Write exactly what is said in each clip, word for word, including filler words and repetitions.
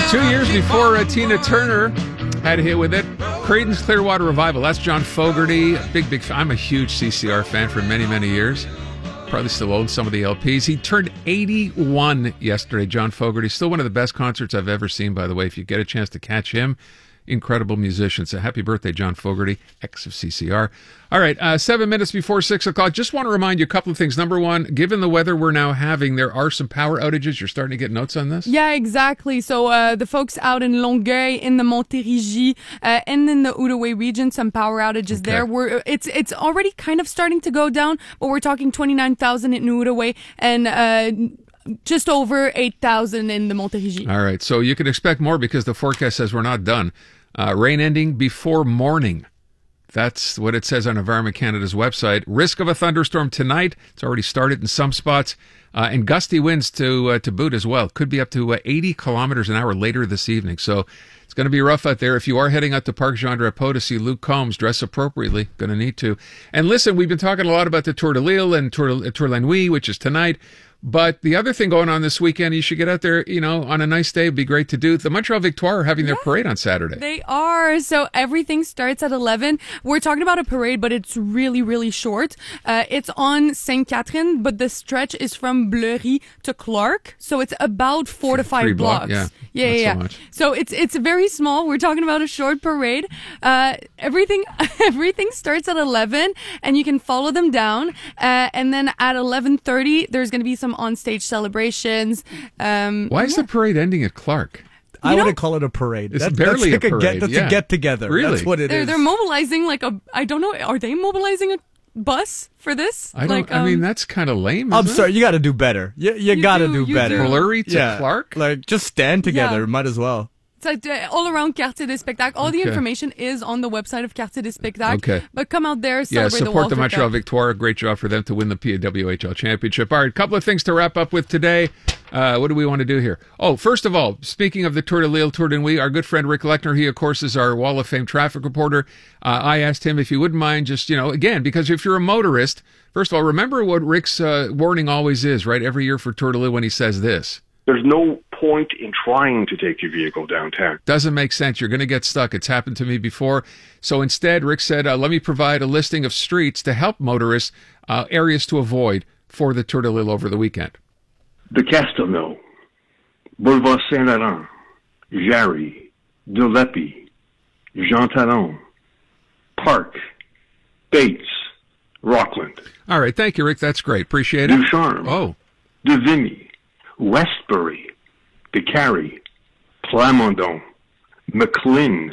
Two years before uh, Tina Turner had a hit with it, Creedence Clearwater Revival. That's John Fogerty. Big, big fan. I'm a huge C C R fan for many, many years. Probably still owns some of the L Ps. He turned eighty-one yesterday, John Fogerty. Still one of the best concerts I've ever seen, by the way. If you get a chance to catch him, incredible musician. So happy birthday, John Fogerty, ex of C C R. All right, uh, seven minutes before six o'clock. Just want to remind you a couple of things. Number one, given the weather we're now having, there are some power outages. You're starting to get notes on this? Yeah, exactly. So uh, the folks out in Longueuil, in the Montérégie, uh, and in the Outaouais region, some power outages Okay. there. We're, it's it's already kind of starting to go down, but we're talking twenty-nine thousand in Outaouais and uh, just over eight thousand in the Montérégie. All right, so you can expect more because the forecast says we're not done. Uh, rain ending before morning. That's what it says on Environment Canada's website. Risk of a thunderstorm tonight. It's already started in some spots. Uh, and gusty winds to uh, to boot as well. Could be up to uh, eighty kilometers an hour later this evening. So it's going to be rough out there. If you are heading out to Parc Jean Drapeau to see Luke Combs, dress appropriately. Going to need to. And listen, we've been talking a lot about the Tour de Lille and Tour, Tour La Nuit, which is tonight. But the other thing going on this weekend, you should get out there, you know, on a nice day. It'd be great to do. The Montreal Victoire are having their Yeah, parade on Saturday. They are. So everything starts at eleven. We're talking about a parade, but it's really, really short. Uh, it's on Sainte Catherine, but the stretch is from Bleury to Clark. So it's about four to five Three block, blocks. yeah. Yeah, Not yeah, so yeah. much. So it's it's very small. We're talking about a short parade. Uh, everything everything starts at eleven, and you can follow them down. Uh, and then at eleven thirty, there's going to be some on-stage celebrations. Um, Why is yeah. the parade ending at Clark? I You know- wouldn't call it a parade. It's That- barely that's like a Get, parade, that's yeah. a get together. Really? That's what it They're is. they're mobilizing like a I don't know. Are they mobilizing a bus for this? I don't. Like, I mean, um, that's kind of lame. I'm isn't sorry, it? you got to do better. You, you, You got to do, do you better. do. Bleury to yeah, Clark. like just stand together. Yeah. Might as well. It's like uh, all around Quartier des Spectacles. All the Okay. information is on the website of Quartier des Spectacles. Okay. But come out there, Yeah, celebrate support the the Walter Montreal Cup. Victoire. Great job for them to win the P W H L championship. All right, a couple of things to wrap up with today. Uh, what do we want to do here? Oh, first of all, speaking of the Tour de Lille, Tour de Nuit, our good friend Rick Lechner, he, of course, is our Wall of Fame traffic reporter. Uh, I asked him if he wouldn't mind just, you know, again, because if you're a motorist, first of all, remember what Rick's uh, warning always is, right, every year for Tour de Lille when he says this. There's no point in trying to take your vehicle downtown. Doesn't make sense. You're going to get stuck. It's happened to me before. So instead, Rick said, uh, let me provide a listing of streets to help motorists, uh, areas to avoid for the Tour de Lille over the weekend. The Castelnau, Boulevard Saint-Laurent, Jarry, De Leppy, Jean Talon, Park, Bates, Rockland, All right. Thank you, Rick. That's great. Appreciate it. Ducharme, Oh, De Vimy, Westbury, De Carey, Plamondon, McLean,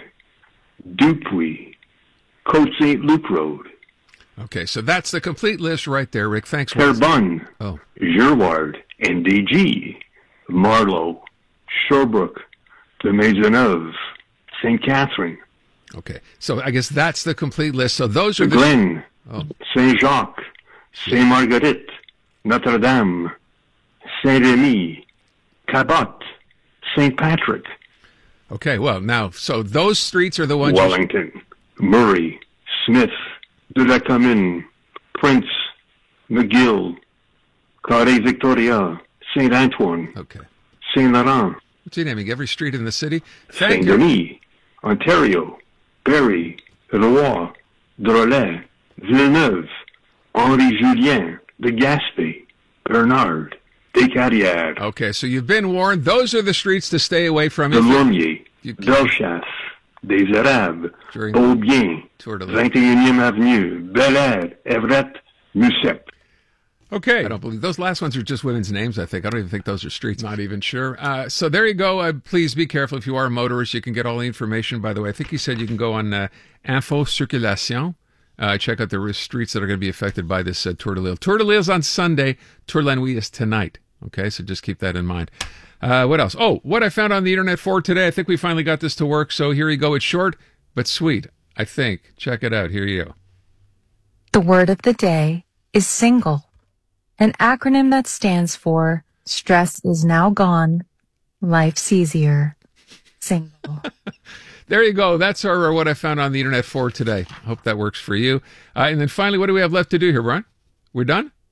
Dupuy, Côte Saint Luc Road, okay. So that's the complete list right there, Rick. Thanks. Rick. Terrebonne, Oh, Girouard, N D G, Marlow, Sherbrooke, De Maisonneuve, Saint Catherine, okay. So I guess that's the complete list. So those are The the... Glen, Oh. Saint Jacques, Saint Marguerite, Notre Dame, Saint Remy, Cabot, Saint Patrick, Okay, well, now, so those streets are the ones... you- Wellington, Murray, Smith, De la Commune, Prince, McGill, Carré Victoria, Saint Antoine, Okay. Saint Laurent, What's he naming? Every street in the city? Thank Saint you. Denis, Ontario, Barrie, Roy, Drolet, Villeneuve, Henri Julien, De Gaspé, Bernard, Descarrières, Okay, so you've been warned. Those are the streets to stay away from. De if you- Lomier, you- Bellechasse, Des Arabes, During- Beaubien, Tour de Lille. vingt et unième Avenue, Bel Air, Everett, Musset. Okay. I don't believe those last ones are just women's names, I think. I don't even think those are streets. Not even sure. Uh, so there you go. Uh, please be careful if you are a motorist. You can get all the information, by the way. I think he said you can go on uh, Info Circulation. Uh, check out the streets that are going to be affected by this uh, Tour de Lille. Tour de Lille is on Sunday. Tour La Nuit is tonight. Okay, so just keep that in mind. Uh, what else? Oh, what I found on the internet for today. I think we finally got this to work. So here you go. It's short but sweet, I think. Check it out. Here you go. The word of the day is single, an acronym that stands for stress is now gone, life's easier. Single. There you go. That's our what I found on the internet for today. Hope that works for you. Uh, and then finally, what do we have left to do here, Brian? We're done?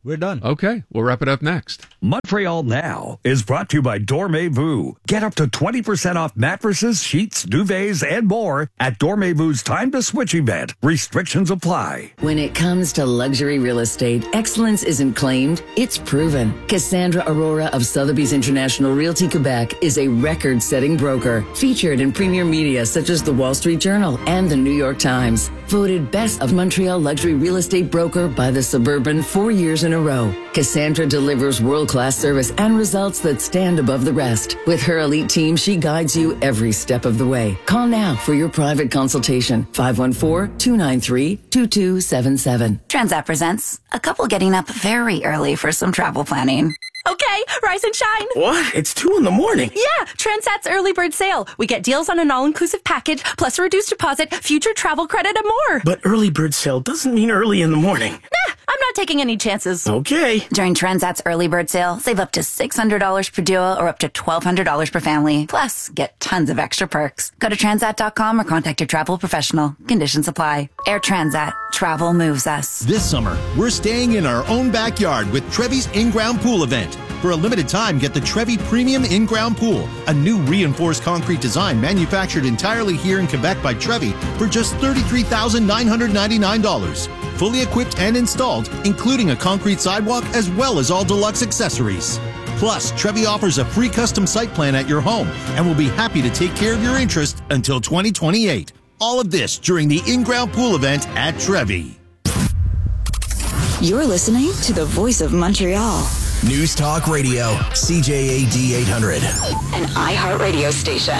We're done. Okay, we'll wrap it up next. Montreal Now is brought to you by Dormez-vous. Get up to twenty percent off mattresses, sheets, duvets, and more at Dormez-vou's Time to Switch event. Restrictions apply. When it comes to luxury real estate, excellence isn't claimed, it's proven. Cassandra Aurora of Sotheby's International Realty Quebec is a record-setting broker, featured in premier media such as the Wall Street Journal and the New York Times. Voted Best of Montreal Luxury Real Estate Broker by the Suburban four years in a row. Cassandra delivers world-class service and results that stand above the rest. With her elite team, she guides you every step of the way. Call now for your private consultation. five one four, two nine three, two two seven seven. Transat presents a couple getting up very early for some travel planning. Okay, rise and shine. What? It's two in the morning. Yeah, Transat's early bird sale. We get deals on an all-inclusive package, plus a reduced deposit, future travel credit, and more. But early bird sale doesn't mean early in the morning. Nah, I'm not taking any chances. Okay. During Transat's early bird sale, save up to six hundred dollars per duo or up to twelve hundred dollars per family. Plus, get tons of extra perks. Go to transat dot com or contact your travel professional. Conditions apply. Air Transat. Travel moves us. This summer, we're staying in our own backyard with Trevi's in-ground pool event. For a limited time, get the Trevi Premium In-Ground Pool, a new reinforced concrete design manufactured entirely here in Quebec by Trevi for just thirty-three thousand nine hundred ninety-nine dollars. Fully equipped and installed, including a concrete sidewalk as well as all deluxe accessories. Plus, Trevi offers a free custom site plan at your home and will be happy to take care of your interest until twenty twenty-eight. All of this during the in-ground pool event at Trevi. You're listening to the Voice of Montreal. News Talk Radio, C J A D eight hundred. An iHeartRadio station.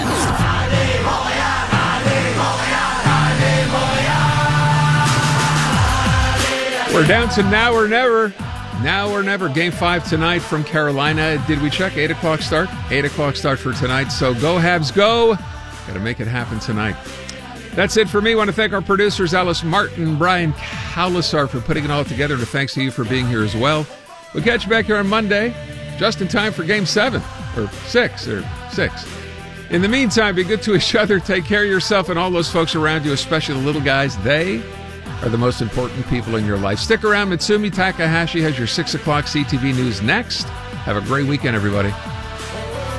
We're down to now or never. Now or never. Game five tonight from Carolina. Did we check? eight o'clock start? eight o'clock start for tonight. So go Habs, go. Got to make it happen tonight. That's it for me. I want to thank our producers, Alice Martin, Brian Cowlisar, for putting it all together. And thanks to you for being here as well. We'll catch you back here on Monday, just in time for Game seven, or six, or six. In the meantime, be good to each other. Take care of yourself and all those folks around you, especially the little guys. They are the most important people in your life. Stick around. Mitsumi Takahashi has your six o'clock C T V news next. Have a great weekend, everybody.